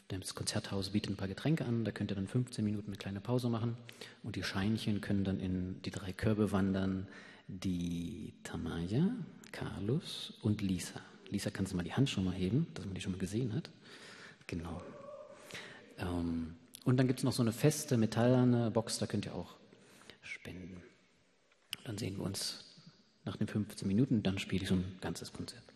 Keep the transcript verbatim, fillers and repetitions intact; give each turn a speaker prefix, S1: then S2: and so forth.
S1: Das Konzerthaus bietet ein paar Getränke an, da könnt ihr dann fünfzehn Minuten eine kleine Pause machen und die Scheinchen können dann in die drei Körbe wandern, die Tamaya, Carlos und Lisa. Lisa, kannst du mal die Hand schon mal heben, dass man die schon mal gesehen hat? Genau. Ähm, und dann gibt es noch so eine feste metallerne Box, da könnt ihr auch spenden. Dann sehen wir uns nach den fünfzehn Minuten, dann spiele ich so ein ganzes Konzert.